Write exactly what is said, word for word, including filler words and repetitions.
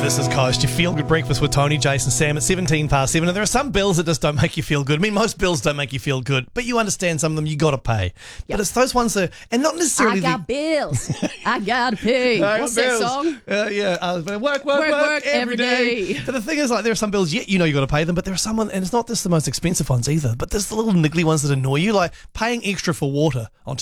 This is Coast, your feel-good breakfast with Tony, Jason, Sam at seventeen past seven. And there are some bills that just don't make you feel good. I mean, most bills don't make you feel good, but you understand some of them you got to pay. Yep. But it's those ones that, and not necessarily. I got the, bills. I got to pay. I What's got that bills. song? Uh, yeah, uh, work, work, work, Work, work every every day. day. But the thing is, like, there are some bills, yeah, you know you got to pay them, but there are some, and it's not just the most expensive ones either, but there's the little niggly ones that annoy you, like paying extra for water on